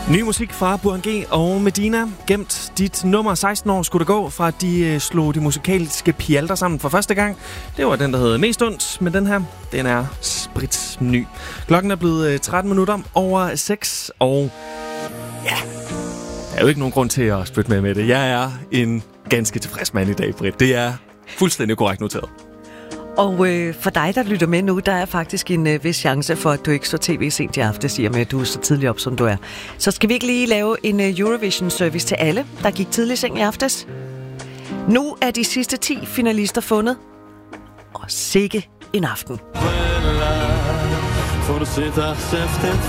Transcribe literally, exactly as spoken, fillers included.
Ny musik fra Burhan G og Medina. Gemt dit nummer. seksten år skulle det gå, fra at de øh, slog de musikalske pjalter sammen for første gang. Det var den, der hed Mest Ondt, men den her, den er spritsny. Klokken er blevet øh, tretten minutter over seks, og ja, der er jo ikke nogen grund til at spytte med med det. Jeg er en ganske tilfreds mand i dag, Britt. Det er fuldstændig korrekt noteret. Og øh, for dig, der lytter med nu, der er faktisk en øh, vis chance for, at du ikke så tv sent i aften, siger med, at du er så tidligt op, som du er. Så skal vi ikke lige lave en øh, Eurovision-service til alle, der gik tidlig seng i aftes? Nu er de sidste ti finalister fundet. Og sikke en aften.